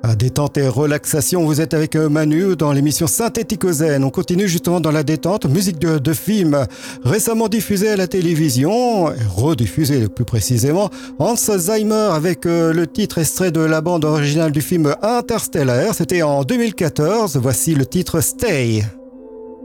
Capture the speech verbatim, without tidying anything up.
Détente et relaxation, vous êtes avec Manu dans l'émission Synthéticozène. On continue justement dans la détente, musique de, de film récemment diffusée à la télévision, rediffusée plus précisément, Hans Zimmer avec euh, le titre extrait de la bande originale du film Interstellar. C'était en deux mille quatorze, voici le titre Stay.